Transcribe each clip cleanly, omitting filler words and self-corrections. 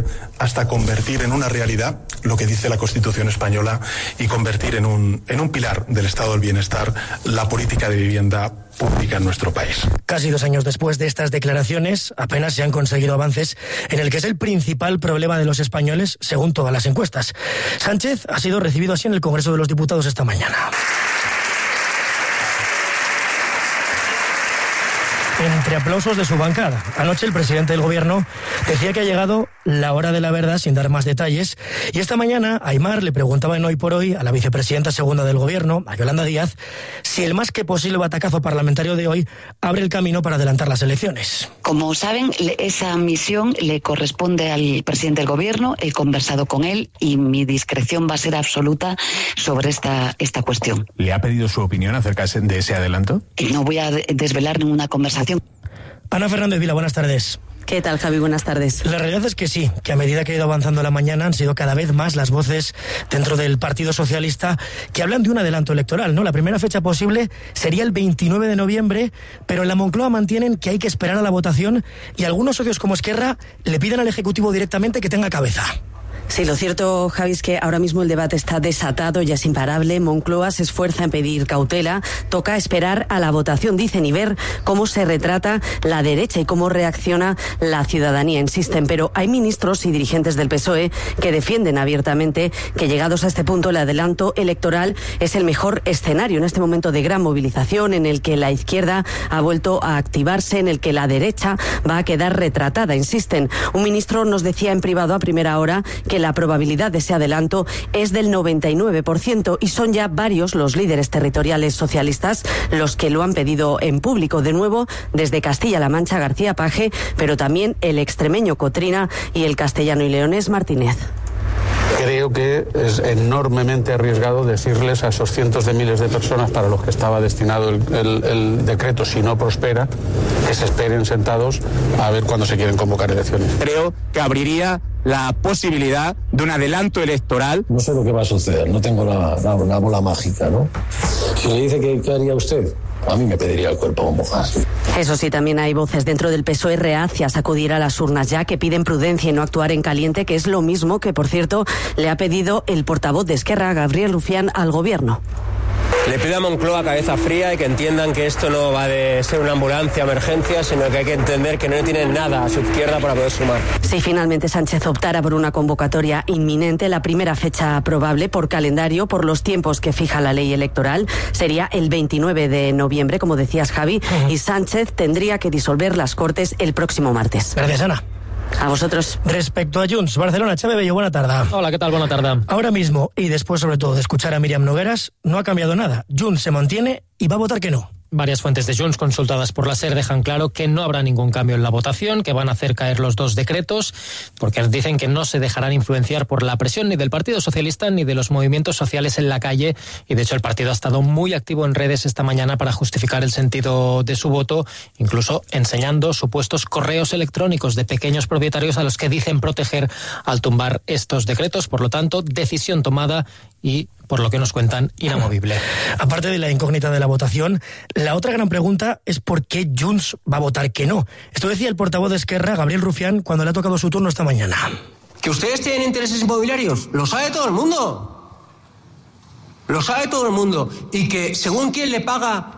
extender hasta convertir en una realidad lo que dice la Constitución española y convertir en un pilar del estado del bienestar la política de vivienda pública en nuestro país. Casi 2 años después de estas declaraciones, apenas se han conseguido avances en el que es el principal problema de los españoles, según todas las encuestas. Sánchez ha sido recibido así en el Congreso de los Diputados esta mañana. Entre aplausos de su bancada. Anoche el presidente del gobierno decía que ha llegado la hora de la verdad sin dar más detalles. Y esta mañana Aimar le preguntaba en Hoy por Hoy a la vicepresidenta segunda del gobierno, a Yolanda Díaz, si el más que posible batacazo parlamentario de hoy abre el camino para adelantar las elecciones. Como saben, esa misión le corresponde al presidente del gobierno. He conversado con él y mi discreción va a ser absoluta sobre esta cuestión. ¿Le ha pedido su opinión acerca de ese adelanto? No voy a desvelar ninguna conversación. Ana Fernández Vila, buenas tardes. ¿Qué tal, Javi? Buenas tardes. La realidad es que sí, que a medida que ha ido avanzando la mañana han sido cada vez más las voces dentro del Partido Socialista que hablan de un adelanto electoral, ¿no? La primera fecha posible sería el 29 de noviembre, pero en la Moncloa mantienen que hay que esperar a la votación y algunos socios como Esquerra le piden al Ejecutivo directamente que tenga cabeza. Sí, lo cierto, Javi, es que ahora mismo el debate está desatado, ya es imparable. Moncloa se esfuerza en pedir cautela. Toca esperar a la votación, dicen, y ver cómo se retrata la derecha y cómo reacciona la ciudadanía, insisten. Pero hay ministros y dirigentes del PSOE que defienden abiertamente que llegados a este punto el adelanto electoral es el mejor escenario en este momento de gran movilización en el que la izquierda ha vuelto a activarse, en el que la derecha va a quedar retratada, insisten. Un ministro nos decía en privado a primera hora que la probabilidad de ese adelanto es del 99% y son ya varios los líderes territoriales socialistas los que lo han pedido en público. De nuevo, desde Castilla-La Mancha, García Paje, pero también el extremeño Cotrina y el castellano y leonés Martínez. Creo que es enormemente arriesgado decirles a esos cientos de miles de personas para los que estaba destinado el decreto, si no prospera, que se esperen sentados a ver cuándo se quieren convocar elecciones. Creo que abriría la posibilidad de un adelanto electoral. No sé lo que va a suceder, no tengo la bola mágica, ¿no? Si le dice ¿qué haría usted? A mí me pediría el cuerpo como mojar. Eso sí, también hay voces dentro del PSOE reacias a acudir a las urnas ya, que piden prudencia y no actuar en caliente, que es lo mismo que, por cierto, le ha pedido el portavoz de Esquerra, Gabriel Rufián, al gobierno. Le pido a Moncloa cabeza fría y que entiendan que esto no va de ser una ambulancia emergencia, sino que hay que entender que no tienen nada a su izquierda para poder sumar. Si finalmente Sánchez optara por una convocatoria inminente, la primera fecha probable por calendario, por los tiempos que fija la ley electoral, sería el 29 de noviembre, como decías, Javi, y Sánchez tendría que disolver las Cortes el próximo martes. Gracias, Ana. A vosotros. Respecto a Junts, Barcelona, Chávez Bello, buena tarde. Hola, ¿qué tal? Buena tarde. Ahora mismo, y después sobre todo de escuchar a Míriam Nogueras, no ha cambiado nada. Junts se mantiene y va a votar que no. Varias fuentes de Junts consultadas por la SER dejan claro que no habrá ningún cambio en la votación, que van a hacer caer los dos decretos, porque dicen que no se dejarán influenciar por la presión ni del Partido Socialista ni de los movimientos sociales en la calle, y de hecho el partido ha estado muy activo en redes esta mañana para justificar el sentido de su voto, incluso enseñando supuestos correos electrónicos de pequeños propietarios a los que dicen proteger al tumbar estos decretos. Por lo tanto, decisión tomada y, por lo que nos cuentan, inamovible. Aparte de la incógnita de la votación, la otra gran pregunta es por qué Junts va a votar que no. Esto decía el portavoz de Esquerra, Gabriel Rufián, cuando le ha tocado su turno esta mañana. ¿Que ustedes tienen intereses inmobiliarios? Lo sabe todo el mundo. Lo sabe todo el mundo. Y que según quién le paga...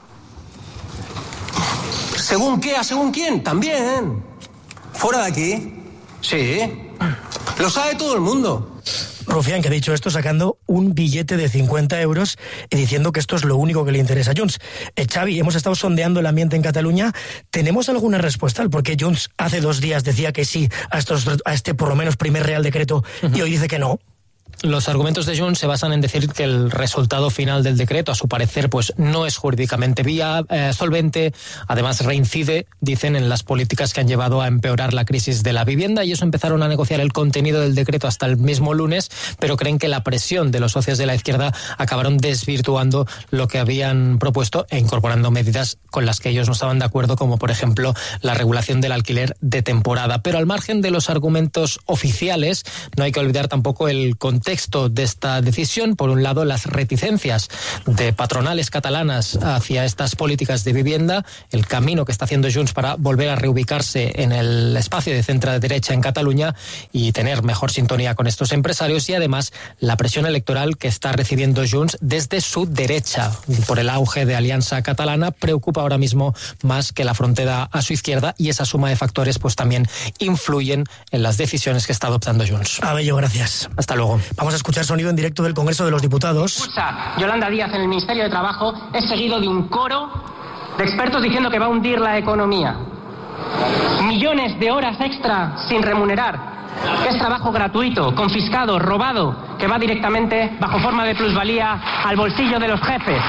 ¿Según qué? ¿A según quién? También. ¿Fuera de aquí? Sí. Lo sabe todo el mundo. Rufián, que ha dicho esto sacando un billete de 50 euros y diciendo que esto es lo único que le interesa a Junts. Xavi, hemos estado sondeando el ambiente en Cataluña. ¿Tenemos alguna respuesta al por qué Junts hace 2 días decía que sí a este por lo menos primer Real Decreto y hoy dice que no? Los argumentos de Junts se basan en decir que el resultado final del decreto, a su parecer, pues no es jurídicamente solvente. Además, reincide, dicen, en las políticas que han llevado a empeorar la crisis de la vivienda, y eso empezaron a negociar el contenido del decreto hasta el mismo lunes, pero creen que la presión de los socios de la izquierda acabaron desvirtuando lo que habían propuesto e incorporando medidas con las que ellos no estaban de acuerdo, como por ejemplo la regulación del alquiler de temporada. Pero al margen de los argumentos oficiales, no hay que olvidar tampoco el contexto contexto de esta decisión. Por un lado, las reticencias de patronales catalanas hacia estas políticas de vivienda, el camino que está haciendo Junts para volver a reubicarse en el espacio de centro-derecha en Cataluña y tener mejor sintonía con estos empresarios, y además la presión electoral que está recibiendo Junts desde su derecha por el auge de Alianza Catalana. Preocupa ahora mismo más que la frontera a su izquierda, y esa suma de factores pues también influyen en las decisiones que está adoptando Junts. Abello, gracias. Hasta luego. Vamos a escuchar sonido en directo del Congreso de los Diputados. Yolanda Díaz en el Ministerio de Trabajo es seguido de un coro de expertos diciendo que va a hundir la economía. Millones de horas extra sin remunerar. Es trabajo gratuito, confiscado, robado, que va directamente, bajo forma de plusvalía, al bolsillo de los jefes.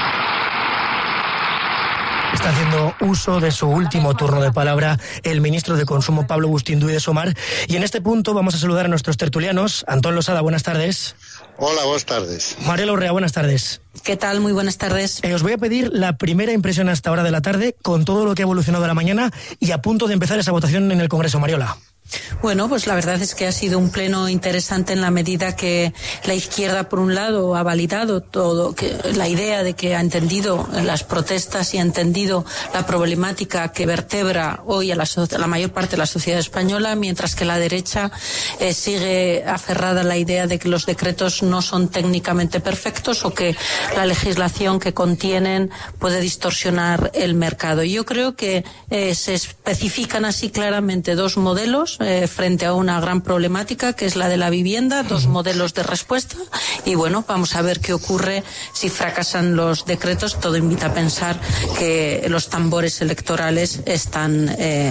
Está haciendo uso de su último turno de palabra el ministro de Consumo, Pablo Bustinduy de Somar. Y en este punto vamos a saludar a nuestros tertulianos. Antón Losada, buenas tardes. Hola, buenas tardes. Mariela Urrea, buenas tardes. ¿Qué tal? Muy buenas tardes. Os voy a pedir la primera impresión a esta hora de la tarde con todo lo que ha evolucionado a la mañana y a punto de empezar esa votación en el Congreso. Mariola. Bueno, pues la verdad es que ha sido un pleno interesante en la medida que la izquierda, por un lado, ha validado todo, que la idea de que ha entendido las protestas y ha entendido la problemática que vertebra hoy a la mayor parte de la sociedad española, mientras que la derecha sigue aferrada a la idea de que los decretos no son técnicamente perfectos o que la legislación que contienen puede distorsionar el mercado. Yo creo que se especifican así claramente dos modelos frente a una gran problemática que es la de la vivienda, dos modelos de respuesta, y bueno, vamos a ver qué ocurre si fracasan los decretos. Todo invita a pensar que los tambores electorales están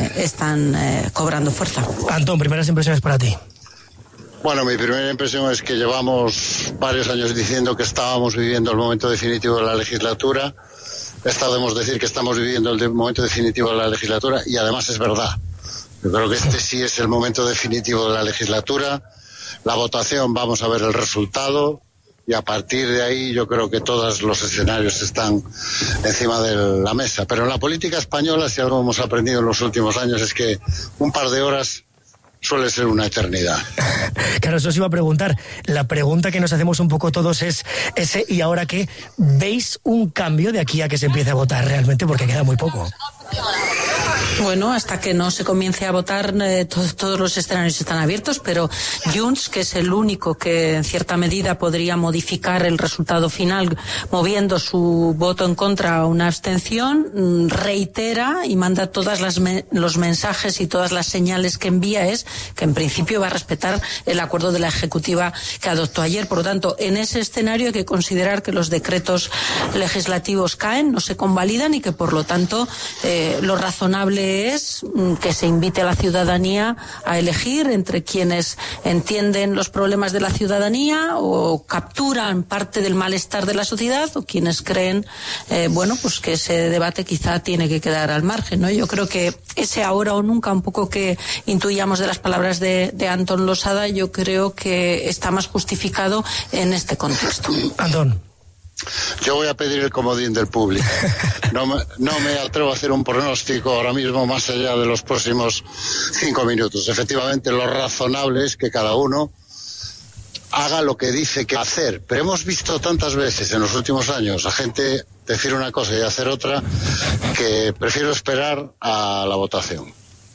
cobrando fuerza. Antón, primeras impresiones para ti. Bueno, mi primera impresión es que llevamos varios años diciendo que estábamos viviendo el momento definitivo de la legislatura. Debemos decir que estamos viviendo el momento definitivo de la legislatura, y además es verdad. Yo creo que este sí es el momento definitivo de la legislatura. La votación, vamos a ver el resultado, y a partir de ahí yo creo que todos los escenarios están encima de la mesa. Pero en la política española, si algo hemos aprendido en los últimos años, es que un par de horas suele ser una eternidad. Claro, eso os iba a preguntar. La pregunta que nos hacemos un poco todos es ese, ¿y ahora qué? ¿Veis un cambio de aquí a que se empiece a votar realmente? Porque queda muy poco. Bueno, hasta que no se comience a votar, todos los escenarios están abiertos, pero Junts, que es el único que en cierta medida podría modificar el resultado final moviendo su voto en contra a una abstención, reitera y manda todas los mensajes y todas las señales que envía es que en principio va a respetar el acuerdo de la Ejecutiva que adoptó ayer. Por lo tanto, en ese escenario hay que considerar que los decretos legislativos caen, no se convalidan, y que por lo tanto lo razonable es que se invite a la ciudadanía a elegir entre quienes entienden los problemas de la ciudadanía o capturan parte del malestar de la sociedad, o quienes creen pues que ese debate quizá tiene que quedar al margen, ¿no? Yo creo que ese ahora o nunca, un poco que intuíamos de las palabras de Antón Losada, yo creo que está más justificado en este contexto. Antón. Yo voy a pedir el comodín del público. No me atrevo a hacer un pronóstico ahora mismo más allá de los próximos 5 minutos. Efectivamente, lo razonable es que cada uno haga lo que dice que hacer. Pero hemos visto tantas veces en los últimos años a gente decir una cosa y hacer otra, que prefiero esperar a la votación.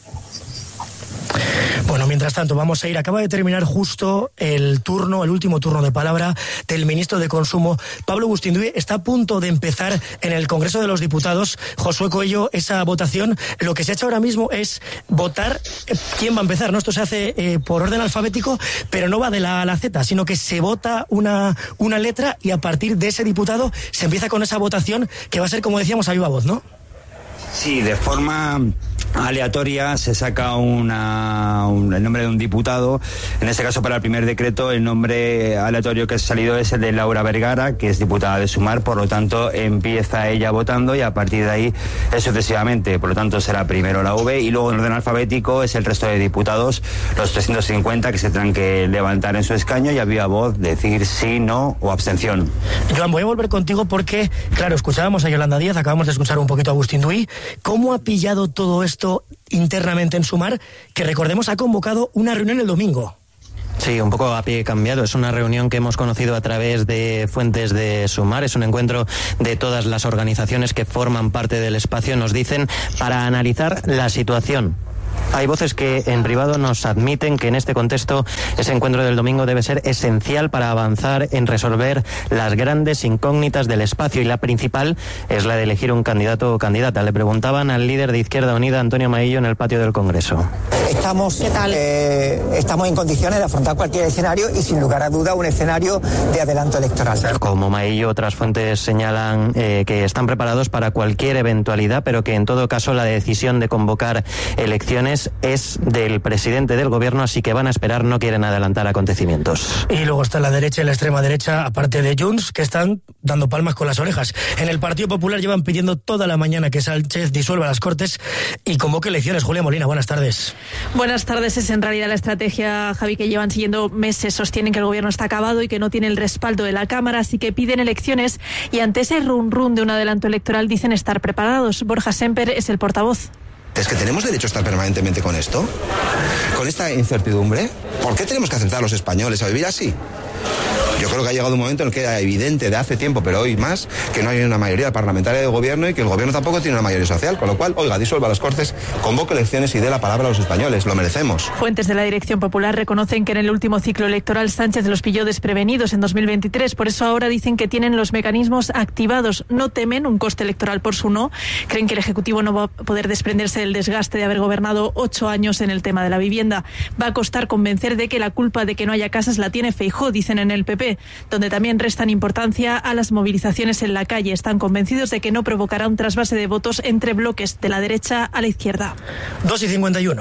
Bueno, mientras tanto, vamos a ir. Acaba de terminar justo el último turno de palabra del ministro de Consumo, Pablo Bustinduy. Está a punto de empezar en el Congreso de los Diputados, Josué Coello, esa votación. Lo que se ha hecho ahora mismo es votar quién va a empezar, ¿no? Esto se hace por orden alfabético, pero no va de la A a la Z, sino que se vota una letra, y a partir de ese diputado se empieza con esa votación que va a ser, como decíamos, a viva voz, ¿no? Sí, de forma aleatoria se saca el nombre de un diputado. En este caso, para el primer decreto, el nombre aleatorio que ha salido es el de Laura Vergara, que es diputada de Sumar. Por lo tanto, empieza ella votando, y a partir de ahí es sucesivamente. Por lo tanto, será primero la V, y luego en orden alfabético es el resto de diputados, los 350 que se tendrán que levantar en su escaño y a viva voz decir sí, no o abstención. Joan, voy a volver contigo porque, claro, escuchábamos a Yolanda Díaz, acabamos de escuchar un poquito a Bustinduy. ¿Cómo ha pillado todo esto internamente en Sumar? Que, recordemos, ha convocado una reunión el domingo. Sí, un poco a pie cambiado. Es una reunión que hemos conocido a través de fuentes de Sumar. Es un encuentro de todas las organizaciones que forman parte del espacio, nos dicen, para analizar la situación. Hay voces que en privado nos admiten que en este contexto ese encuentro del domingo debe ser esencial para avanzar en resolver las grandes incógnitas del espacio, y la principal es la de elegir un candidato o candidata. Le preguntaban al líder de Izquierda Unida, Antonio Maillo, en el patio del Congreso. Estamos en condiciones de afrontar cualquier escenario y sin lugar a duda un escenario de adelanto electoral. Como Maillo, otras fuentes señalan que están preparados para cualquier eventualidad, pero que en todo caso la decisión de convocar elecciones es del presidente del gobierno, así que van a esperar, no quieren adelantar acontecimientos. Y luego está la derecha y la extrema derecha, aparte de Junts, que están dando palmas con las orejas. En el Partido Popular llevan pidiendo toda la mañana que Sánchez disuelva las Cortes y convoque elecciones. Julia Molina, buenas tardes. Buenas tardes. Es en realidad la estrategia, Javi, que llevan siguiendo meses. Sostienen que el gobierno está acabado y que no tiene el respaldo de la Cámara, así que piden elecciones, y ante ese run de un adelanto electoral dicen estar preparados. Borja Semper es el portavoz. ¿Es que tenemos derecho a estar permanentemente con esto? ¿Con esta incertidumbre? ¿Por qué tenemos que aceptar los españoles a vivir así? Yo creo que ha llegado un momento en el que era evidente de hace tiempo, pero hoy más, que no hay una mayoría parlamentaria de gobierno y que el gobierno tampoco tiene una mayoría social, con lo cual, oiga, disuelva las Cortes, convoque elecciones y dé la palabra a los españoles, lo merecemos. Fuentes de la Dirección Popular reconocen que en el último ciclo electoral Sánchez los pilló desprevenidos en 2023, por eso ahora dicen que tienen los mecanismos activados, no temen un coste electoral por su no, creen que el Ejecutivo no va a poder desprenderse del desgaste de haber gobernado 8 años en el tema de la vivienda. Va a costar convencer de que la culpa de que no haya casas la tiene Feijóo, dicen en el PP, donde también restan importancia a las movilizaciones en la calle. Están convencidos de que no provocará un trasvase de votos entre bloques de la derecha a la izquierda. 2:51.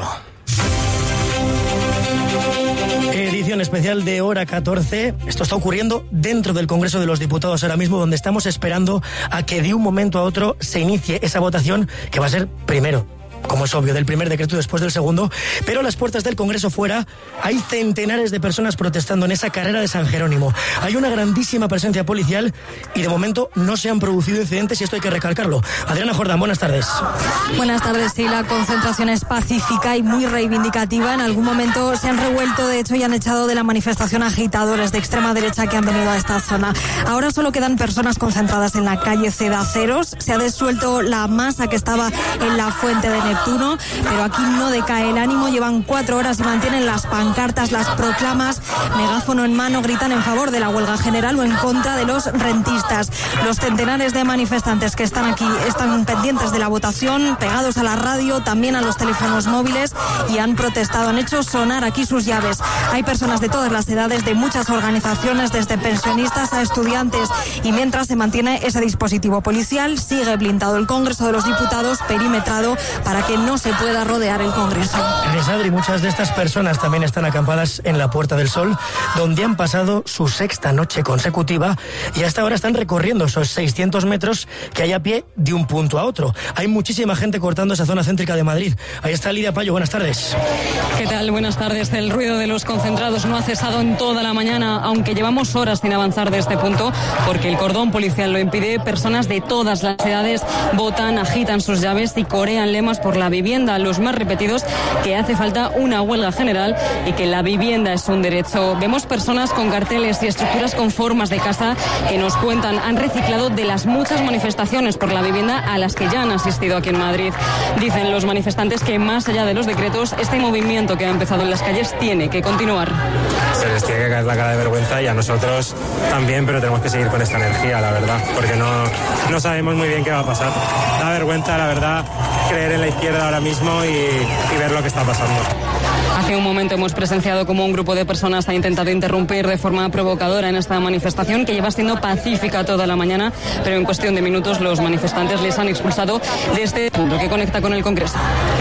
Edición especial de Hora 14. Esto está ocurriendo dentro del Congreso de los Diputados ahora mismo, donde estamos esperando a que de un momento a otro se inicie esa votación que va a ser primero, como es obvio, del primer decreto después del segundo, pero a las puertas del Congreso fuera hay centenares de personas protestando en esa carrera de San Jerónimo. Hay una grandísima presencia policial y de momento no se han producido incidentes, y esto hay que recalcarlo. Adriana Jordán, buenas tardes. Buenas tardes, sí, la concentración es pacífica y muy reivindicativa. En algún momento se han revuelto, de hecho, y han echado de la manifestación agitadores de extrema derecha que han venido a esta zona. Ahora solo quedan personas concentradas en la calle Cedaceros. Se ha disuelto la masa que estaba en la Fuente de Neptuno, pero aquí no decae el ánimo. Llevan 4 horas y mantienen las pancartas, las proclamas, megáfono en mano, gritan en favor de la huelga general o en contra de los rentistas. Los centenares de manifestantes que están aquí están pendientes de la votación, pegados a la radio, también a los teléfonos móviles, y han protestado, han hecho sonar aquí sus llaves. Hay personas de todas las edades, de muchas organizaciones, desde pensionistas a estudiantes, y mientras se mantiene ese dispositivo policial, sigue blindado el Congreso de los Diputados, perimetrado, para que no se pueda rodear el Congreso. Adri, muchas de estas personas también están acampadas en la Puerta del Sol, donde han pasado su 6ª noche consecutiva y hasta ahora están recorriendo esos 600 metros que hay a pie de un punto a otro. Hay muchísima gente cortando esa zona céntrica de Madrid. Ahí está Lidia Payo, buenas tardes. ¿Qué tal? Buenas tardes. El ruido de los concentrados no ha cesado en toda la mañana, aunque llevamos horas sin avanzar de este punto, porque el cordón policial lo impide. Personas de todas las edades votan, agitan sus llaves y corean lemas por la vivienda, los más repetidos, que hace falta una huelga general y que la vivienda es un derecho. Vemos personas con carteles y estructuras con formas de casa que nos cuentan, han reciclado de las muchas manifestaciones por la vivienda a las que ya han asistido aquí en Madrid. Dicen los manifestantes que más allá de los decretos, este movimiento que ha empezado en las calles tiene que continuar. Se les tiene que caer la cara de vergüenza, y a nosotros también, pero tenemos que seguir con esta energía, la verdad, porque no sabemos muy bien qué va a pasar. Da vergüenza, la verdad, creer en la izquierda ahora mismo y ver lo que está pasando. Hace un momento hemos presenciado como un grupo de personas ha intentado interrumpir de forma provocadora en esta manifestación que lleva siendo pacífica toda la mañana, pero en cuestión de minutos los manifestantes les han expulsado de este punto que conecta con el Congreso.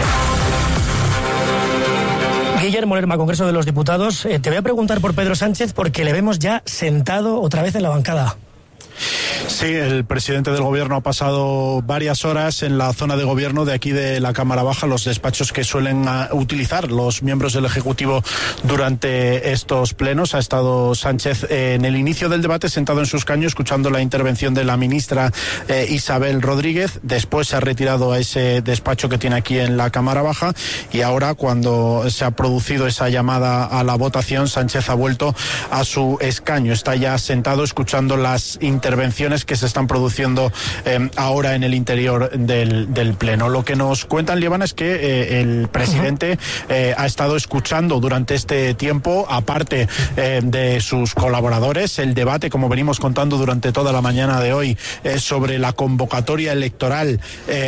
Guillermo Lerma, Congreso de los Diputados. Te voy a preguntar por Pedro Sánchez porque le vemos ya sentado otra vez en la bancada. Sí, el presidente del Gobierno ha pasado varias horas en la zona de gobierno de aquí de la Cámara Baja, los despachos que suelen utilizar los miembros del Ejecutivo durante estos plenos. Ha estado Sánchez en el inicio del debate sentado en su escaño escuchando la intervención de la ministra Isabel Rodríguez. Después se ha retirado a ese despacho que tiene aquí en la Cámara Baja y ahora, cuando se ha producido esa llamada a la votación, Sánchez ha vuelto a su escaño. Está ya sentado escuchando las intervenciones que se están produciendo ahora en el interior del Pleno. Lo que nos cuentan, Lievana, es que el presidente ha estado escuchando durante este tiempo, aparte de sus colaboradores, el debate, como venimos contando durante toda la mañana de hoy, sobre la convocatoria electoral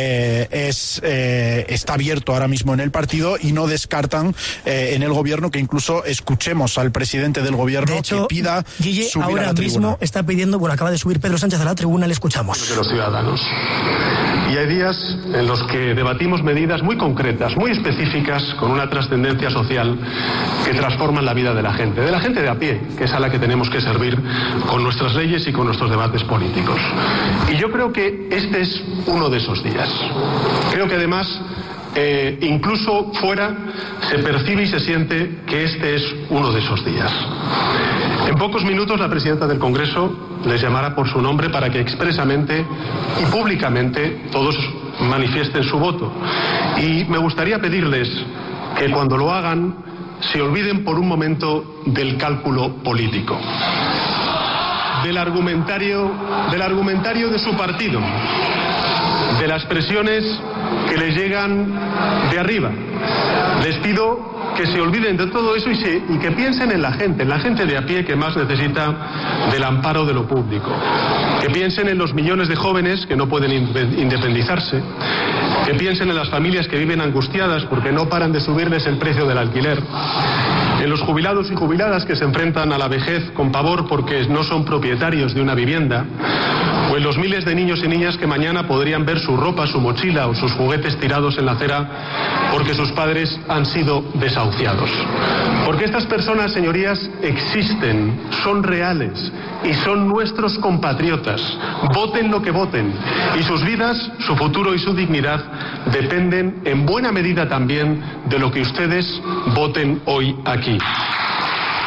está abierto ahora mismo en el partido, y no descartan en el Gobierno que incluso escuchemos al presidente del Gobierno, de hecho, que pida Guille, subir ahora a la tribuna. Mismo está pidiendo, acaba de subir Pedro Sánchez a la tribuna, le escuchamos. De los ciudadanos. Y hay días en los que debatimos medidas muy concretas, muy específicas, con una trascendencia social que transforman la vida de la gente de a pie, que es a la que tenemos que servir con nuestras leyes y con nuestros debates políticos. Y yo creo que este es uno de esos días. Creo que además, incluso fuera, se percibe y se siente que este es uno de esos días. En pocos minutos la presidenta del Congreso les llamará por su nombre para que expresamente y públicamente todos manifiesten su voto. Y me gustaría pedirles que cuando lo hagan se olviden por un momento del cálculo político, del argumentario de su partido, de las presiones que les llegan de arriba. Les pido que se olviden de todo eso y que piensen en la gente de a pie que más necesita del amparo de lo público. Que piensen en los millones de jóvenes que no pueden independizarse. Que piensen en las familias que viven angustiadas porque no paran de subirles el precio del alquiler. En los jubilados y jubiladas que se enfrentan a la vejez con pavor porque no son propietarios de una vivienda. O en los miles de niños y niñas que mañana podrían ver su ropa, su mochila o sus juguetes tirados en la acera porque sus padres han sido desahuciados. Porque estas personas, señorías, existen, son reales y son nuestros compatriotas. Voten lo que voten. Y sus vidas, su futuro y su dignidad dependen en buena medida también de lo que ustedes voten hoy aquí.